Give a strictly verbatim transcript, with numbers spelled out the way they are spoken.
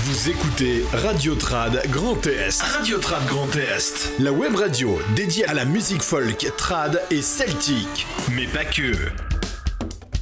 Vous écoutez Radio Trad Grand Est. Radio Trad Grand Est. La web radio dédiée à la musique folk, trad et celtique. Mais pas que.